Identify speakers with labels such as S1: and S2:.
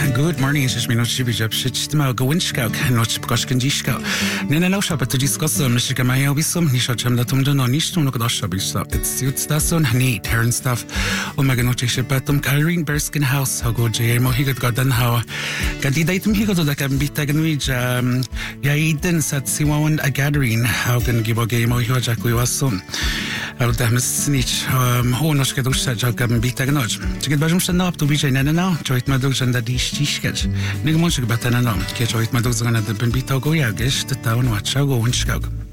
S1: Good morning, is min noci bijab shitma go winskau, noci bgoshkan diskau. Nena no shop to discuss Michigan my obisum, nisha chamdatum don nistum no godasha bisla. It's suits dason, hani, turn stuff. Omega noci shipatum, Irene Berskin House, how go J. Mohigat Garden how. Candidatum he got to the Cambitaganwij, Yaiden sat Siwan a gathering, how can give a game or Hijaku was soon. Out of them snitch, Honosh Kadusha Jagam Bitaganoj. To get Bajum up to Vijay Nana, Joit Madux and the dish sketch. Nigmonshik Batanano, catch Joit Madux and the Bembito Goyagish, the town watch go and